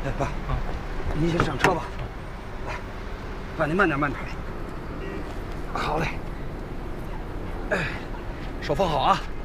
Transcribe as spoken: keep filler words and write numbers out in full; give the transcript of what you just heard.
哎，爸，您先上车吧。来，爸，您慢点，慢点。好嘞。哎，手放好啊。